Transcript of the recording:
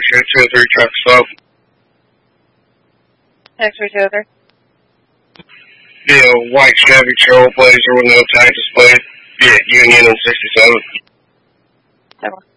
X-ray 203 traffic stop. X-ray 203. Yeah, white Chevy Trailblazer with no tag display. Yeah, Union and 67. Okay.